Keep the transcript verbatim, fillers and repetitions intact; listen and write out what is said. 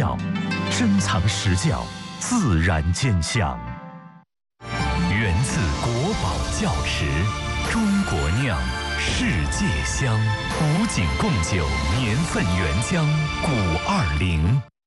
料，珍藏实教，自然见香。源自国宝窖池，中国酿，世界香。武警贡酒年份原浆，古二零。